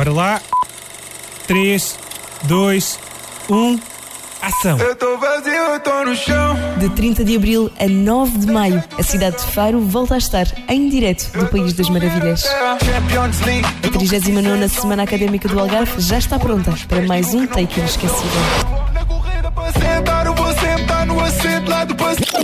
Bora lá. 3, 2, 1, ação! Eu tô vazio, eu tô no chão. De 30 de abril a 9 de maio, a cidade de Faro volta a estar em direto do País das Maravilhas. A 39ª Semana Académica do Algarve já está pronta para mais um take inesquecível. Na corrida pra sentar, eu vou sentar no assento lá do passeio.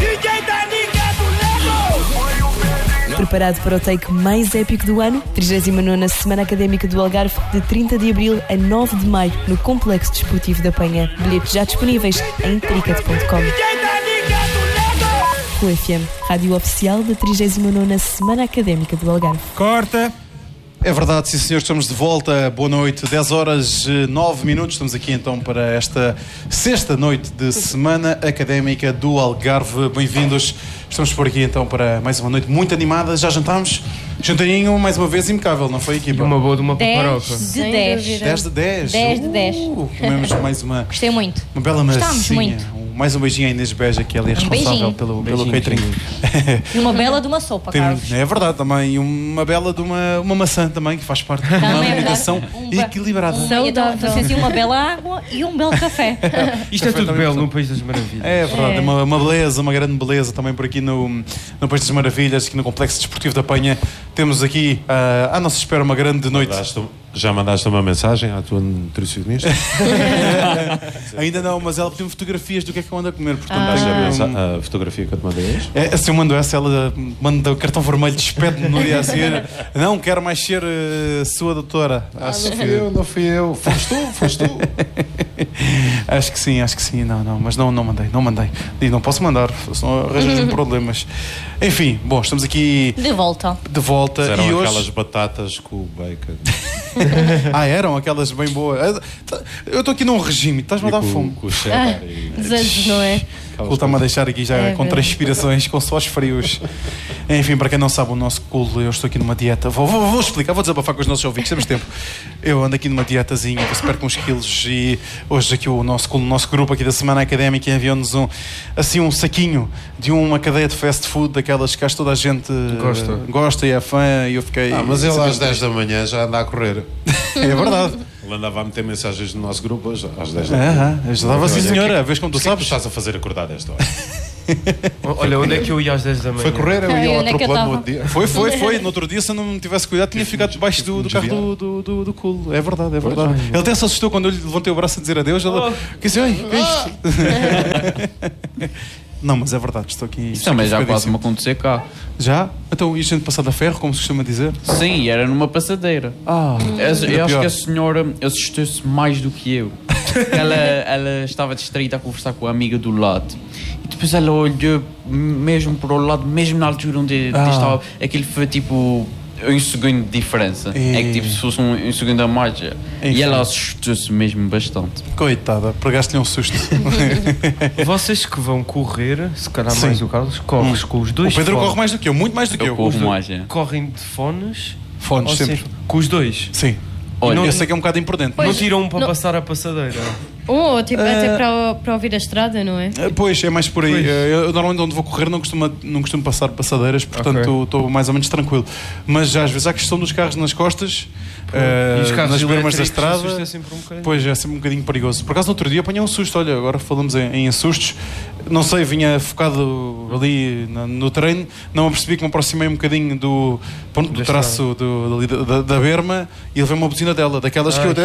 Preparado para o take mais épico do ano? 39ª Semana Académica do Algarve, de 30 de abril a 9 de maio, no Complexo Desportivo da Penha. Bilhetes já disponíveis em ticket.com. Rua FM, rádio oficial da 39ª Semana Académica do Algarve. Corta! É verdade, sim senhor, estamos de volta, boa noite, 10 horas 9 minutos, estamos aqui então para esta sexta noite de Semana Académica do Algarve, bem-vindos, estamos por aqui então para mais uma noite muito animada, já jantámos, jantarinho mais uma vez impecável, não foi, equipa? Uma boa de uma 10 paparoca. de 10. 10 de 10? 10 de 10. Comemos mais uma Gostei muito. bela Gostámos massinha, muito. Mais um beijinho à Inês Beja, que ela é responsável pelo catering. E uma bela de uma sopa, Carlos. É verdade também, uma bela de uma maçã também, que faz parte de uma Também é alimentação verdade. equilibrada. Estou a sentir uma bela água e um belo café. Isto é tudo belo no País das Maravilhas. É verdade, uma beleza, uma grande beleza também por aqui no País das Maravilhas, aqui no Complexo Desportivo da Penha. Temos aqui à nossa espera uma grande noite. Já mandaste uma mensagem à tua nutricionista? Ainda não, mas ela pediu fotografias do que é que eu ando a comer. Portanto, A fotografia que eu te mandei hoje? se eu mando essa, ela manda o cartão vermelho, despede-me no dia a seguir. Não, quero mais ser sua doutora. Acho que... Não fui eu. Foste tu. Acho que sim, não, mas não mandei. E não posso mandar, senão arranjas problemas. Enfim, bom, estamos aqui De volta. de volta. Eram E hoje... aquelas batatas com o bacon. eram aquelas bem boas. Eu estou aqui num regime, estás-me a dar fome. Com o cheddar e... Desejos, não é? O Culo está-me a deixar aqui já com transpirações, com suores frios. Enfim, para quem não sabe, o nosso Culo, eu estou aqui numa dieta. Vou explicar, vou desabafar com os nossos ouvintes, temos tempo. Eu ando aqui numa dietazinha, que se perde uns quilos, e hoje aqui o nosso Culo, o nosso grupo aqui da Semana Académica, enviou-nos um saquinho de uma cadeia de fast food, daquelas que acho toda a gente gosta e é fã, e eu fiquei... mas ele às 10 da manhã já anda a correr. É verdade. Ele andava a meter mensagens no nosso grupo hoje, às 10 da manhã. Ajudava sim, senhora, vês como tu sabes. O que estás a fazer acordar desta hora? Olha, onde é que eu ia às 10 da manhã? Foi correr, eu ia ao onde é que eu atropelando no estava? outro dia. Foi. No outro dia, se eu não tivesse cuidado, tinha ficado debaixo do carro do Culo. É verdade. Ele até se assustou quando eu lhe levantei o braço a dizer adeus. Ele disse, oi, o que é isto? Não, mas é verdade, estou aqui... Isso também já quase me acontecer cá. Já? Então, isto de passar a ferro, como se costuma dizer? Sim, era numa passadeira. Eu acho que a senhora assustou-se mais do que eu. Ela estava distraída a conversar com a amiga do lado. E depois ela olhou mesmo para o lado, mesmo na altura onde estava. Aquilo foi tipo... um segundo de diferença. É que tipo se fosse um segundo a mais. E ela assustou-se mesmo bastante. Coitada, pregaste-lhe um susto. Vocês que vão correr, se calhar mais o Carlos, corres com os dois. O Pedro fones. corre mais do que eu, muito mais do que eu. Corro mais, é. Correm de fones. Fones, ou sempre. seja, com os dois. Sim. Olha, Eu sei que é um bocado imprudente. Não tiram um para passar a passadeira. Ou tipo, até para ouvir a estrada, não é? Pois, é mais por aí. Pois. Eu normalmente onde vou correr não costumo passar passadeiras, portanto estou mais ou menos tranquilo. Mas já às vezes há a questão dos carros nas costas, E os carros nas bermas da elétricos estrada. assustam sempre um bocadinho. Pois, é sempre um bocadinho perigoso. Por acaso no outro dia apanhei um susto, olha, agora falamos em assustos. Não sei, vinha focado ali no treino, não me apercebi que me aproximei um bocadinho do traço da berma e levei uma buzina dela, daquelas que eu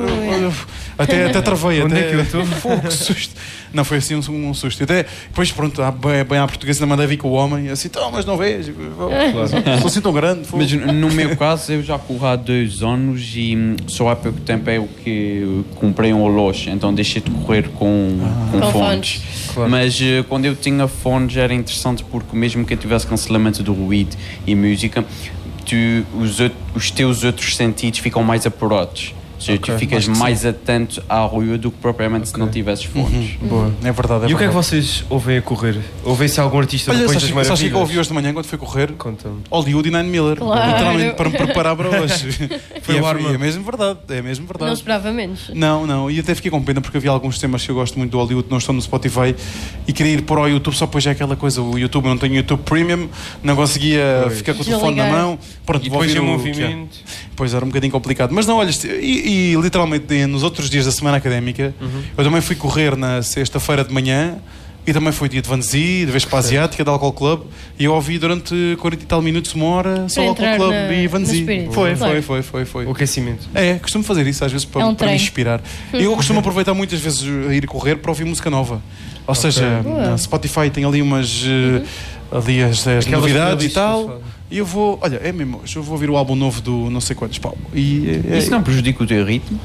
até travei. Onde é que eu estou? Que susto. Não, foi assim um susto. E até, depois, pronto, bem à portuguesa, ainda mandei vir com o homem, assim, então, mas não vês? Sou assim tão grande. mas no meu caso, eu já corro há 2 anos e só há pouco tempo é o que comprei um relógio, então deixei de correr com fones. Claro. Mas quando eu tinha fones era interessante porque mesmo que eu tivesse cancelamento do ruído e música, os teus outros sentidos ficam mais apurados. Ou seja, tu ficas mais atento à rua do que propriamente se não tivesses fones. Boa. É verdade. E o que é que vocês ouvem a correr? Ouvem-se algum artista Olha, depois das sabes o que maravilhas? eu ouvi hoje de manhã quando fui correr? Conta-me. Hollywood e Nine Miller. Claro. Literalmente para me preparar para hoje. Foi o arma. É mesmo verdade. Não esperava menos. Não. E até fiquei com pena porque havia alguns temas que eu gosto muito do Hollywood, não estão no Spotify e queria ir para o YouTube, só depois é aquela coisa, o YouTube, eu não tenho YouTube Premium, não conseguia ficar com o telefone na mão. Pronto, E depois vou em ouvir movimento. Pois era um bocadinho complicado. Mas não, olha, e literalmente nos outros dias da semana académica, eu também fui correr na sexta-feira de manhã. E também foi dia de Vanzi, de Vespa Asiática, de Alcohol Club. E eu ouvi durante 40 e tal minutos, uma hora, só Alcohol Club e Vanzi. Foi. O aquecimento. Costumo fazer isso às vezes para me inspirar. E eu costumo aproveitar muitas vezes a ir correr para ouvir música nova. Ou seja, na Spotify tem ali umas... ali as novidades e tal. E eu vou... Olha, é mesmo hoje. Eu vou ouvir o álbum novo do não sei quantos, Paulo. Isso não prejudica o teu ritmo?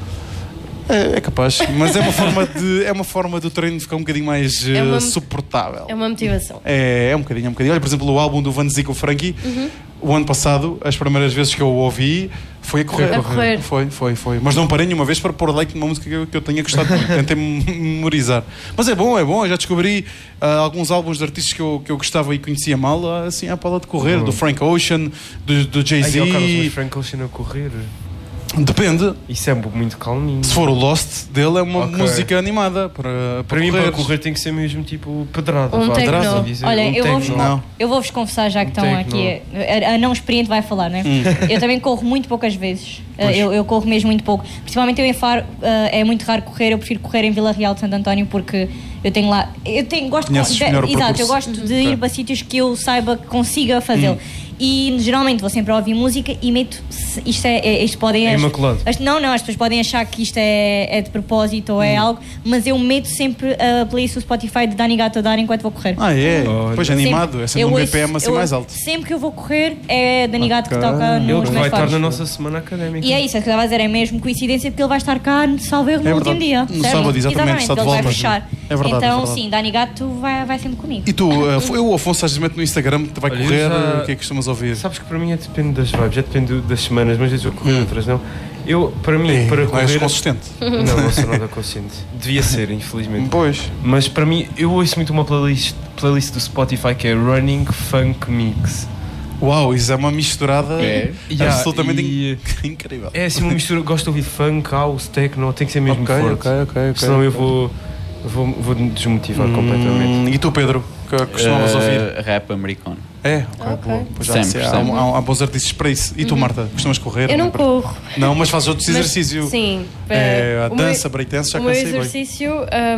É capaz, mas é uma forma do treino ficar um bocadinho mais suportável. É uma motivação. É um bocadinho. Olha, por exemplo, o álbum do Vanzi com o Frankie, o ano passado, as primeiras vezes que eu o ouvi, foi a correr. Foi. Mas não parei nenhuma vez para pôr like numa música que eu tenha gostado muito. Tentei memorizar. Mas é bom. Eu já descobri alguns álbuns de artistas que eu gostava e conhecia mal, assim, à pala de correr. Do Frank Ocean, do Jay-Z. Mas Frank Ocean a correr... Depende. Isso é muito calminho. Se for o Lost dele, é uma música animada para mim, para correr tem que ser mesmo tipo pedrada. Techno. Olha, eu vou-vos confessar, já que estão aqui, a não experiente vai falar, né? Eu também corro muito poucas vezes. Eu corro mesmo muito pouco. Principalmente eu em Faro, é muito raro correr. Eu prefiro correr em Vila Real de Santo António porque eu tenho lá. Gosto de ir para sítios que eu saiba que consiga fazê-lo. E geralmente vou sempre a ouvir música e meto. Isto podem. Não, as pessoas podem achar que isto é de propósito ou é algo, mas eu meto sempre a playlist do Spotify de Dani Gato a dar enquanto vou correr. Pois animado, é sempre um BPM assim mais alto. Sempre que eu vou correr é Dani Gato que toca nos meus vai estar fones. na nossa semana académica. E é isso, é que eu estava a dizer, é mesmo coincidência porque ele vai estar cá no Salveiro no último dia. No sábado, exatamente, está de ele volta. vai fechar. É verdade, então, sim, Dani Gato vai sempre comigo. E tu, o Afonso às vezes mete no Instagram que vai correr, o que é que costumas ouvir? Sabes que para mim depende das vibes, já depende das semanas, mas às vezes eu correr outras não. Para correr... És consistente. Não sou nada consciente. Devia ser, infelizmente. Pois. Mas para mim, eu ouço muito uma playlist do Spotify que é Running Funk Mix. Uau, isso é uma misturada absolutamente incrível. É assim uma mistura, gosto de ouvir funk, house, techno, tem que ser mesmo forte. Senão eu vou desmotivar completamente. E tu, Pedro, que costumavas ouvir? Rap americano. Há bons artistas para isso. E tu, Marta, costumas correr? Eu não corro. Não, mas fazes outros exercícios. Sim. A dança, breakdance, já cansei. O meu exercício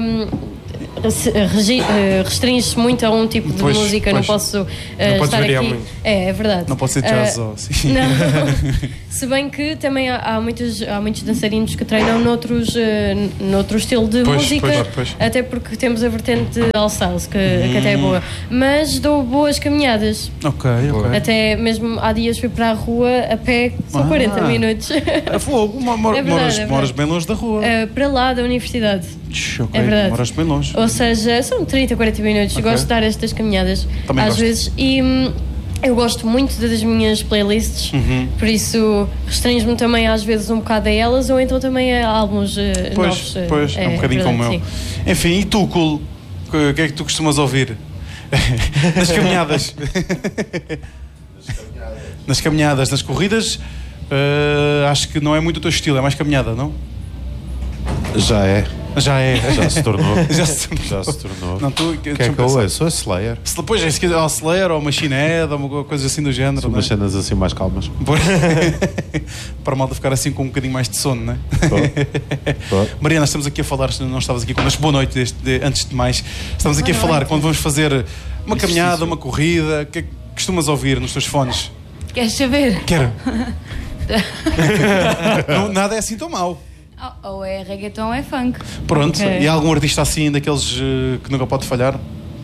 restringe-se muito a um tipo de música. Não posso estar aqui. Muito. É verdade. Não pode ser jazz ou assim. Não. Se bem que também há muitos dançarinos que treinam noutro estilo de música. Pois. Até porque temos a vertente de all-styles, que até é boa. Mas dou boas caminhadas. Ok. Até mesmo há dias fui para a rua a pé, são 40 minutos. É fogo, moras bem longe da rua. Para lá da universidade. É verdade. Moras bem longe. Ou seja, são 30, 40 minutos. Gosto de dar estas caminhadas também às gosto. vezes. E eu gosto muito das minhas playlists, por isso restringo-me também às vezes um bocado a elas ou então também a álbuns novos. Pois, é um bocadinho como eu. Enfim, e tu, Cool? O que é que tu costumas ouvir? Nas caminhadas. Nas caminhadas, nas corridas, acho que não é muito o teu estilo, é mais caminhada, não? Já se tornou. Já se tornou. Não, o que é que eu ouço? Sou Slayer. Depois é Slayer ou Machine Head ou uma coisa assim do género. São umas cenas assim mais calmas. Para a malta ficar assim com um bocadinho mais de sono, não é? Mariana, estamos aqui a falar, não estavas aqui connosco. Boa noite, antes de mais. Estamos aqui a falar quando vamos fazer uma caminhada, uma corrida. O que é que costumas ouvir nos teus fones? Queres saber? Quero. Nada é assim tão mau. Ou é reggaeton ou é funk. Pronto, e há algum artista assim daqueles que nunca pode falhar?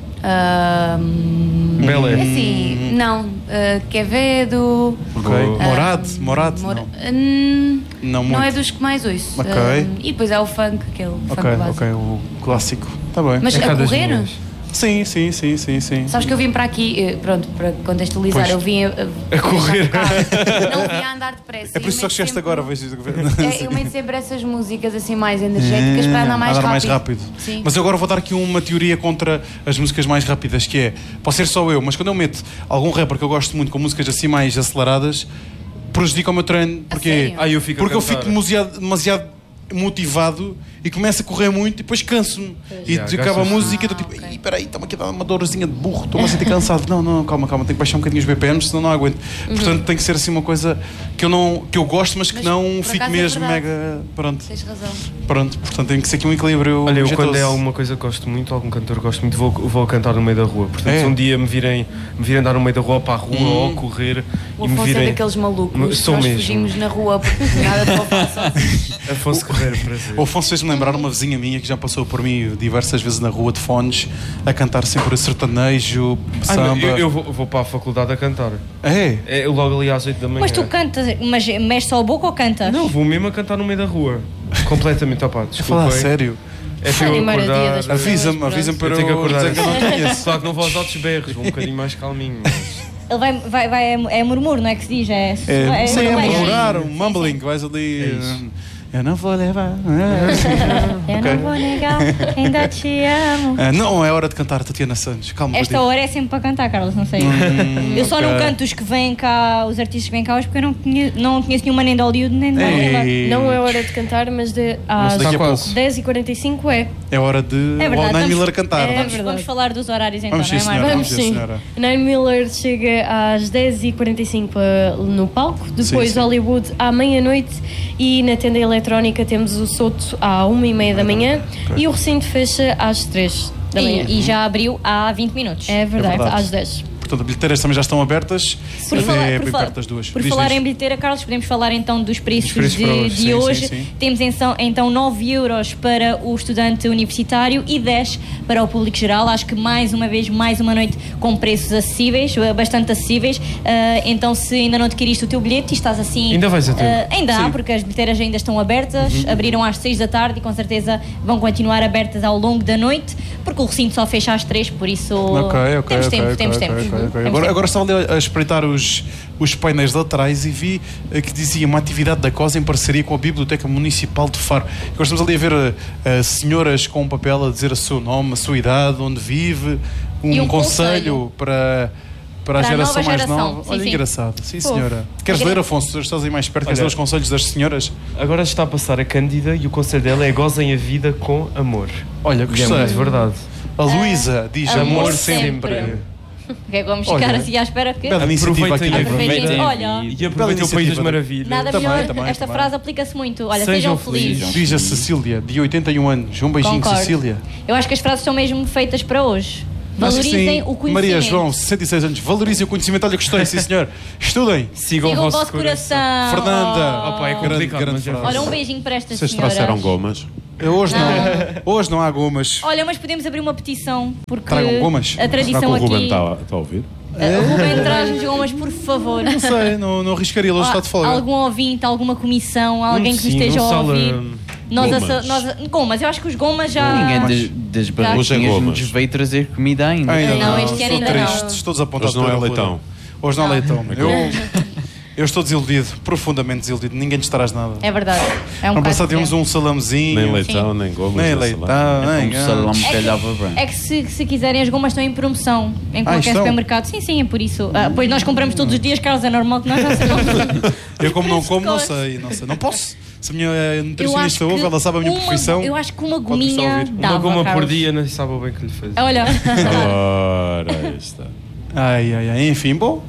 Belé. Assim, não. Quevedo. Morad. Não é dos que mais ouço. E depois há o funk, que é o funk básico. O clássico. Está bem. Mas a correr? Sim. Sabes que eu vim para aqui, pronto, para contextualizar, pois. Eu vim a correr. Não vim a andar depressa. É por isso que chegaste sempre, agora, vejo. Eu meto sempre essas músicas assim mais energéticas para andar mais rápido. Sim. Mas eu agora vou dar aqui uma teoria contra as músicas mais rápidas, que é, pode ser só eu, mas quando eu meto algum rapper que eu gosto muito com músicas assim mais aceleradas, prejudica o meu treino. Porque eu fico demasiado motivado e começo a correr muito e depois canso-me. E acaba a música e estou tipo, peraí, está-me aqui a dar uma dorzinha de burro, estou-me a sentir cansado. Não, calma, tenho que baixar um bocadinho os BPMs, senão não aguento. Portanto, tem que ser assim uma coisa que eu gosto, mas que não fique mesmo mega. Pronto. Tens razão. Pronto, portanto tem que ser aqui um equilíbrio. Olha, eu quando é alguma coisa que gosto muito, algum cantor que gosto muito, vou cantar no meio da rua. Portanto, se um dia me virem andar no meio da rua para a rua ou correr o e me virem... é daqueles malucos que nós fugimos na rua porque nada de fácil. Afonso Correia, prazer. O Afonso fez-me lembrar uma vizinha minha que já passou por mim diversas vezes na rua de fones a cantar sempre sertanejo, samba. Eu vou para a faculdade a cantar. É logo ali às 8 da manhã. Mas tu cantas, mas mexes só a boca ou cantas? Não, vou mesmo a cantar no meio da rua. Completamente, desculpa. Falar sério? É para eu acordar. Avisa-me para eu tenho que acordar. Dizer que eu não conheço. Claro que não vou aos altos berros, vou um bocadinho mais calminho. Ele vai é murmúrio, não é que se diz? É murmurar, um mumbling, vais ali. Eu não vou levar. Eu não vou negar, ainda te amo. Não é hora de cantar, Tatiana Santos. Calma. Esta hora é sempre para cantar, Carlos, não sei. Eu só não canto os que vêm cá, os artistas que vêm cá hoje, porque eu não conheço nenhuma nem de Hollywood nem de Hollywood. Não é hora de cantar, mas às 10h45 é. É hora de o Nine Miller cantar. Vamos falar dos horários então, não é, Marta? Vamos sim. Nine Miller chega às 10h45 no palco, depois Hollywood à meia-noite e na tenda eletrónica temos o Soto à 1h30 da manhã e o recinto fecha às 3 da manhã. E já abriu há 20 minutos. É verdade, às 10. Portanto, as bilheteiras também já estão abertas. Por falar em bilheteira, Carlos, podemos falar então dos preços de hoje. Sim. Temos então 9 euros para o estudante universitário e 10 para o público geral. Acho que mais uma vez, mais uma noite com preços acessíveis, bastante acessíveis. Então, se ainda não adquiriste o teu bilhete e estás assim... Ainda vais a tempo. Ainda há, porque as bilheteiras ainda estão abertas. Abriram às 6 da tarde e com certeza vão continuar abertas ao longo da noite, porque o recinto só fecha às 3, por isso temos tempo. Agora estava ali a espreitar os painéis laterais e vi que dizia uma atividade da COS em parceria com a Biblioteca Municipal de Faro. Agora estamos ali a ver senhoras com um papel a dizer o seu nome, a sua idade, onde vive, um conselho para a geração mais nova. Olha, engraçado. Sim, senhora. Queres ler, Afonso? Estás aí mais perto. Queres ler os conselhos das senhoras? Agora está a passar a Cândida e o conselho dela é: gozem a vida com amor. Olha, gostei. É muito verdade. A Luísa diz amor sempre. Que é que vamos ficar assim à espera que... Aproveitem a vida. Olha, e aproveitem o País das Maravilhas. Nada melhor, esta frase aplica-se muito. Olha, sejam felizes. Diz a Cecília, de 81 anos. Um beijinho, Cecília. Eu acho que as frases são mesmo feitas para hoje. Valorizem o conhecimento. Maria João, 66 anos. Valorizem o conhecimento. Olha, gostei, sim senhor. Estudem. Sigam o vosso coração. Fernanda. Opa, é complicado, grande olha, um beijinho para estas senhoras. Vocês trouxeram gomas? Hoje não há gomas. Olha, mas podemos abrir uma petição, porque tragam gomas. A tradição aqui... O Ruben está a ouvir? O Ruben traz-nos gomas, por favor. Não sei, não arriscaria, ele está de folga. Algum ouvinte, alguma comissão, alguém que nos esteja a ouvir. Gomas, eu acho que os gomas já... Ninguém das barraquinhas nos veio trazer comida ainda. Não, este ano ainda não. Estou desapontado. Hoje não é leitão. Hoje não há leitão. Eu estou desiludido, profundamente desiludido. Ninguém te traz nada. É verdade. No passado tínhamos um salamezinho. Nem leitão, nem gomas. Nem leitão, nem salame calhava bem. É que se quiserem, as gomas estão em promoção em qualquer supermercado. Sim, é por isso. Pois nós compramos todos os dias, Carlos, é normal que nós já sabemos. Eu como não como, não sei. Não posso. Se a minha nutricionista ouve, ela sabe a minha profissão. Eu acho que uma gominha dava, uma goma Carlos. por dia, não sabe o bem que lhe faz. Olha. Ora, aí está. Enfim, bom...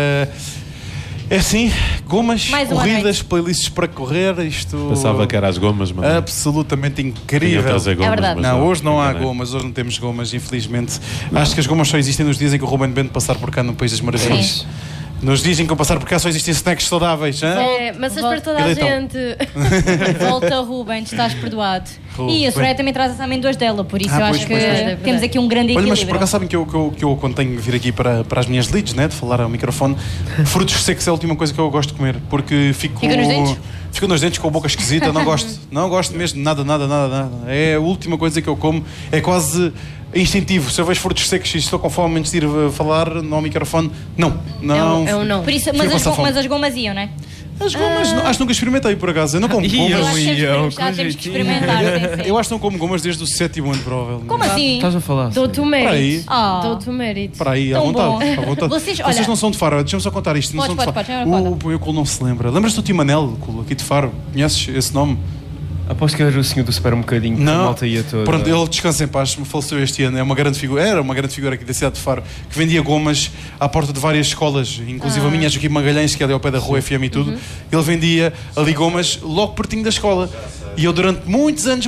É assim, gomas, corridas, playlists para correr, isto... Pensava que era as gomas, mas... Absolutamente incrível. Gomas, é verdade. Não, hoje não há gomas, hoje não temos gomas, infelizmente. Acho que as gomas só existem nos dias em que o Ruben Bento passar por cá no País das Maravilhas. Nos dias em que eu passar por cá só existem snacks saudáveis. Mas para toda a gente. Volta, Ruben, estás perdoado. E a Soraya também traz as amêndoas dela, por isso eu acho que temos aqui um grande equilíbrio. Olha, mas por acaso sabem que eu quando tenho que vir aqui para as minhas leads, né, de falar ao microfone, frutos secos é a última coisa que eu gosto de comer, porque fico nos dentes com a boca esquisita, não gosto mesmo de nada. É a última coisa que eu como, é quase instintivo. Se eu vejo frutos secos e estou com fome antes de ir falar no microfone, não. Por isso, mas as gomas iam, não é? As gomas, acho que nunca experimentei por acaso. Eu não como gomas. Já temos que experimentar. Eu acho que não como gomas desde o 7º ano, provavelmente. Como assim? Estás a falar? Dou-te o mérito. Dou-te o mérito. Para aí, à vontade. Vocês não são de Faro, deixa-me só contar isto. Pode. O Buiucul não se lembra. Lembras-te do Timanel, aqui de Faro? Conheces esse nome? Aposto que era o senhor do super um bocadinho, não, a malta ia toda. Pronto, ele descansa em paz, me faleceu este ano, era uma grande figura aqui da cidade de Faro, que vendia gomas à porta de várias escolas, inclusive a minha, Joaquim Magalhães, que é ali ao pé da rua FM e tudo, ele vendia ali gomas logo pertinho da escola. E eu durante muitos anos,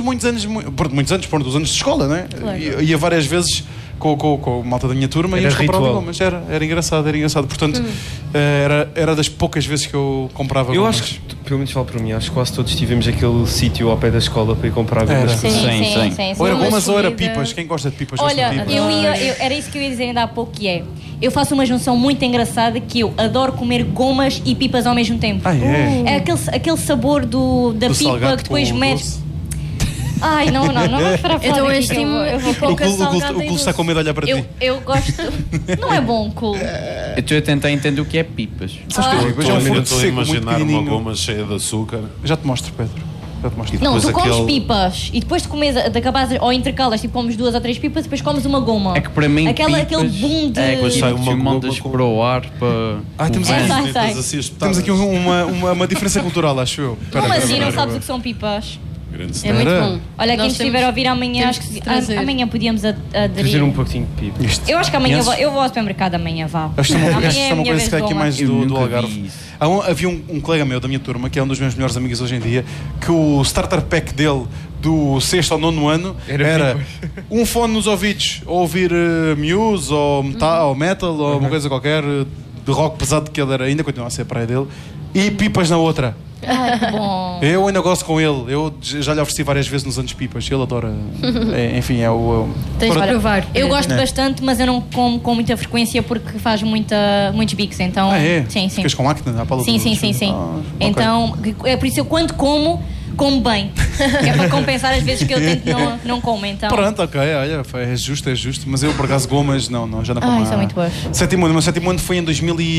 os anos de escola, né? Claro. Ia várias vezes com a malta da minha turma e íamos comprar gomas. Era engraçado. Portanto, era das poucas vezes que eu comprava gomas. Eu acho que, pelo menos falo para mim, acho que quase todos tivemos aquele sítio ao pé da escola para ir comprar gomas. Sim. Ou era gomas ou era pipas. Quem gosta de pipas? Olha, era isso que eu ia dizer ainda há pouco, que é... Eu faço uma junção muito engraçada, que eu adoro comer gomas e pipas ao mesmo tempo. É aquele sabor da pipa que depois metes... Ai, não vamos para fora. Então este eu vou pouca salgada. O Cool está com medo de olhar para ti. Eu gosto... Não é bom, Cool. Eu estou a tentar entender o que é pipas. Eu estou a imaginar uma goma cheia de açúcar. Já te mostro, Pedro. Não, tu comes pipas e depois de acabares ou intercalas, tipo comes 2 ou 3 pipas e depois comes uma goma. É que para mim aquele boom de... depois sai uma mandas para o ar para... Temos aqui uma diferença cultural, acho eu. Como assim não sabes o que são pipas? É muito bom. Olha, quem estiver a ouvir amanhã, acho que amanhã podíamos aderir. Trazer um pouquinho de pipa. Eu acho que amanhã eu vou ao supermercado amanhã, vá. Esta é uma coisa que é aqui mais do Algarve. Havia um colega meu da minha turma, que é um dos meus melhores amigos hoje em dia, que o starter pack dele do 6º ao 9º ano era um fone nos ouvidos, ou ouvir Muse ou metal ou uma coisa qualquer de rock pesado, que ele era, ainda continua a ser a praia dele, e pipas na outra. Ai, que bom. Eu ainda gosto com ele. Eu já lhe ofereci várias vezes nos anos pipas. Ele adora. Enfim, é o. Tens de provar. Eu gosto bastante, mas eu não como com muita frequência porque faz muitos bicos. Então. Sim. Ficas com acne na pala? Sim. Então, é por isso eu quando como bem. É para compensar as vezes que eu tento não como, então... Pronto, ok, olha, é justo. Mas eu, por acaso, gomas, já não como. São muito boas. O meu sétimo ano foi em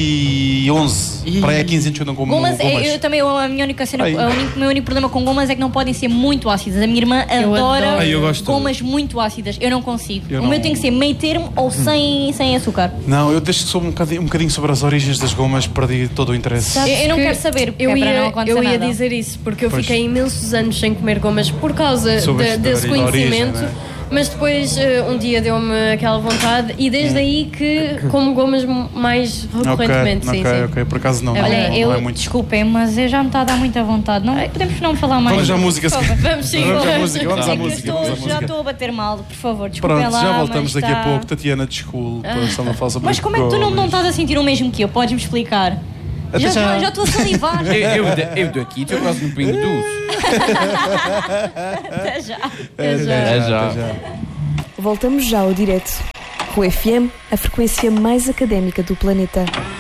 2011. Para aí há 15 anos que eu não como gomas. Eu também, a minha única cena, o meu único problema com gomas é que não podem ser muito ácidas. A minha irmã adora gomas muito ácidas. Eu não consigo. O meu tem que ser meio termo ou sem açúcar. Não, eu desde que soube um bocadinho sobre as origens das gomas, perdi todo o interesse. Eu não quero saber, eu ia dizer isso, porque eu fiquei imensos anos sem comer gomas por causa desse conhecimento, origem, mas depois um dia deu-me aquela vontade e desde aí que como gomas mais recorrentemente. Ok, por acaso não. Olha, não é muito. Desculpem, mas eu já me está a dar muita vontade. Podemos não falar mais. Vamos à música. Vamos à música. Já estou a bater mal, por favor, desculpem lá. Pronto, já voltamos daqui a pouco. Tatiana, desculpa, só não faço. Mas como é que tu não estás a sentir o mesmo que eu? Podes-me explicar? Já estou a salivar. Eu daqui estou quase no pingo doce. Até já. Voltamos já ao direto. Rua FM, a frequência mais académica do planeta.